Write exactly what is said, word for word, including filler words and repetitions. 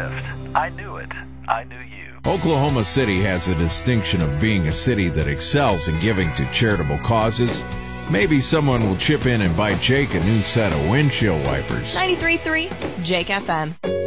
gift. I knew it. I knew you. Oklahoma City has a distinction of being a city that excels in giving to charitable causes. Maybe someone will chip in and buy Jake a new set of windshield wipers. ninety-three point three Jake F M.